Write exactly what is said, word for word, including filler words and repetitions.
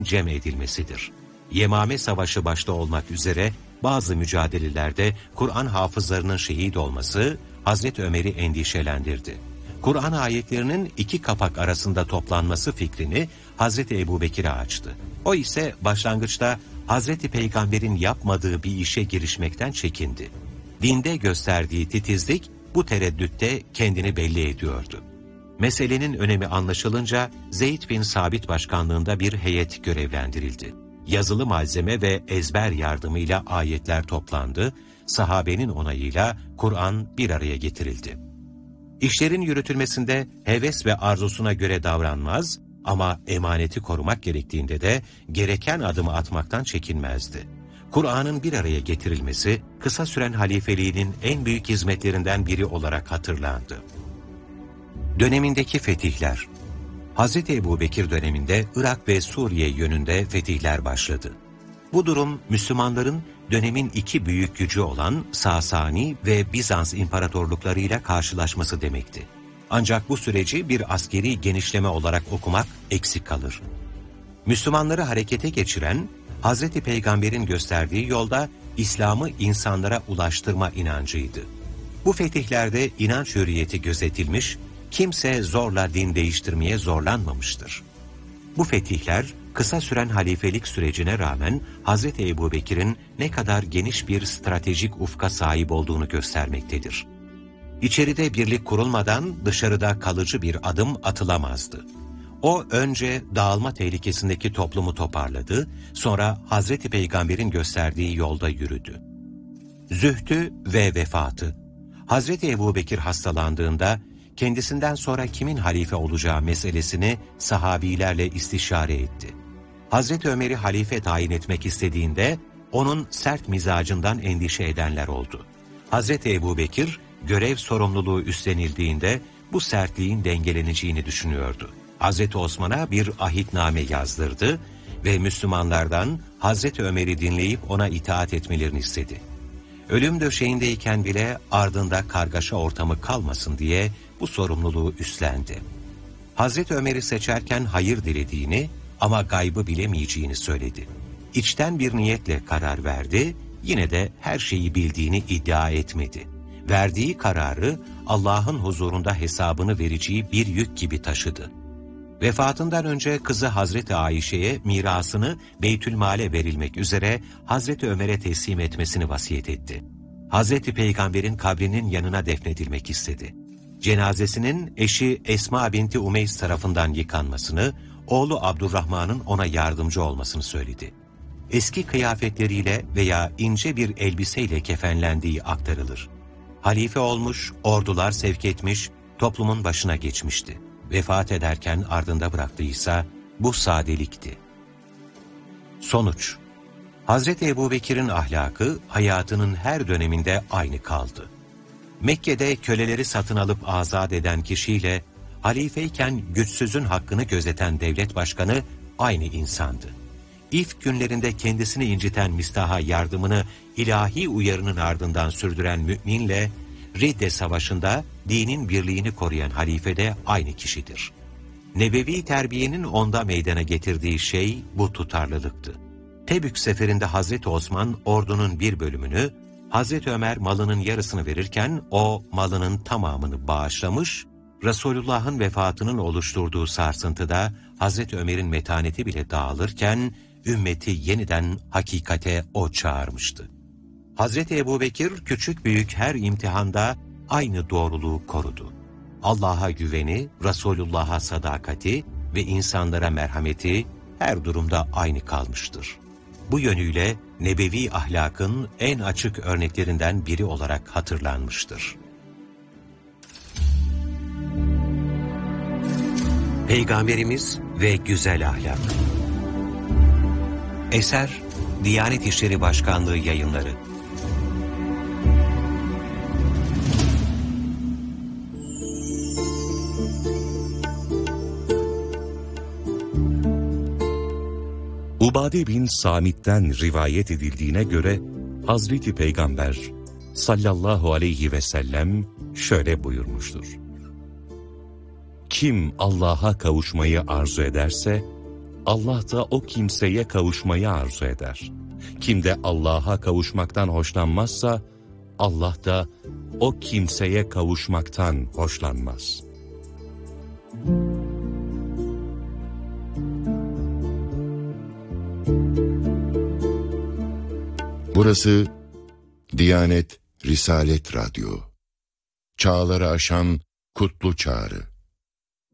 cem edilmesidir. Yemame Savaşı başta olmak üzere bazı mücadelelerde Kur'an hafızlarının şehit olması Hazreti Ömer'i endişelendirdi. Kur'an ayetlerinin iki kapak arasında toplanması fikrini Hazreti Ebubekir'e açtı. O ise başlangıçta Hazreti Peygamber'in yapmadığı bir işe girişmekten çekindi. Dinde gösterdiği titizlik bu tereddütte kendini belli ediyordu. Meselenin önemi anlaşılınca Zeyd bin Sabit başkanlığında bir heyet görevlendirildi. Yazılı malzeme ve ezber yardımıyla ayetler toplandı, sahabenin onayıyla Kur'an bir araya getirildi. İşlerin yürütülmesinde heves ve arzusuna göre davranmaz ama emaneti korumak gerektiğinde de gereken adımı atmaktan çekinmezdi. Kur'an'ın bir araya getirilmesi kısa süren halifeliğinin en büyük hizmetlerinden biri olarak hatırlandı. Dönemindeki fetihler. Hazreti Ebubekir döneminde Irak ve Suriye yönünde fetihler başladı. Bu durum Müslümanların dönemin iki büyük gücü olan Sasani ve Bizans imparatorluklarıyla karşılaşması demekti. Ancak bu süreci bir askeri genişleme olarak okumak eksik kalır. Müslümanları harekete geçiren, Hazreti Peygamber'in gösterdiği yolda İslam'ı insanlara ulaştırma inancıydı. Bu fetihlerde inanç hürriyeti gözetilmiş, kimse zorla din değiştirmeye zorlanmamıştır. Bu fetihler, kısa süren halifelik sürecine rağmen Hazreti Ebubekir'in ne kadar geniş bir stratejik ufka sahip olduğunu göstermektedir. İçeride birlik kurulmadan dışarıda kalıcı bir adım atılamazdı. O önce dağılma tehlikesindeki toplumu toparladı, sonra Hazreti Peygamber'in gösterdiği yolda yürüdü. Zühdü ve vefatı. Hazreti Ebubekir hastalandığında kendisinden sonra kimin halife olacağı meselesini sahabilerle istişare etti. Hazreti Ömer'i halife tayin etmek istediğinde onun sert mizacından endişe edenler oldu. Hazreti Ebubekir görev sorumluluğu üstlenildiğinde bu sertliğin dengeleneceğini düşünüyordu. Hazreti Osman'a bir ahitname yazdırdı ve Müslümanlardan Hazreti Ömer'i dinleyip ona itaat etmelerini istedi. Ölüm döşeğindeyken bile ardında kargaşa ortamı kalmasın diye bu sorumluluğu üstlendi. Hazreti Ömer'i seçerken hayır dilediğini ama gaybı bilemeyeceğini söyledi. İçten bir niyetle karar verdi, yine de her şeyi bildiğini iddia etmedi. Verdiği kararı Allah'ın huzurunda hesabını vereceği bir yük gibi taşıdı. Vefatından önce kızı Hazreti Ayşe'ye mirasını Beytülmal'e verilmek üzere Hazreti Ömer'e teslim etmesini vasiyet etti. Hazreti Peygamber'in kabrinin yanına defnedilmek istedi. Cenazesinin eşi Esma binti Umeys tarafından yıkanmasını, oğlu Abdurrahman'ın ona yardımcı olmasını söyledi. Eski kıyafetleriyle veya ince bir elbiseyle kefenlendiği aktarılır. Halife olmuş, ordular sevk etmiş, toplumun başına geçmişti. Vefat ederken ardında bıraktıysa bu sadelikti. Sonuç. Hazreti Ebubekir'in ahlakı hayatının her döneminde aynı kaldı. Mekke'de köleleri satın alıp azat eden kişiyle halifeyken güçsüzün hakkını gözeten devlet başkanı aynı insandı. İlk günlerinde kendisini inciten Mistah'a yardımını ilahi uyarının ardından sürdüren müminle Ridde Savaşı'nda dinin birliğini koruyan halife de aynı kişidir. Nebevi terbiyenin onda meydana getirdiği şey bu tutarlılıktı. Tebük seferinde Hazreti Osman ordunun bir bölümünü, Hazreti Ömer malının yarısını verirken o malının tamamını bağışlamış, Resulullah'ın vefatının oluşturduğu sarsıntıda Hazreti Ömer'in metaneti bile dağılırken ümmeti yeniden hakikate o çağırmıştı. Hazreti Ebubekir küçük büyük her imtihanda aynı doğruluğu korudu. Allah'a güveni, Resulullah'a sadakati ve insanlara merhameti her durumda aynı kalmıştır. Bu yönüyle nebevi ahlakın en açık örneklerinden biri olarak hatırlanmıştır. Peygamberimiz ve güzel ahlak. Eser, Diyanet İşleri Başkanlığı Yayınları. Ubade bin Samit'ten rivayet edildiğine göre Hazreti Peygamber sallallahu aleyhi ve sellem şöyle buyurmuştur. Kim Allah'a kavuşmayı arzu ederse Allah da o kimseye kavuşmayı arzu eder. Kim de Allah'a kavuşmaktan hoşlanmazsa, Allah da o kimseye kavuşmaktan hoşlanmaz. Burası Diyanet Risalet Radyo. Çağları aşan kutlu çağrı.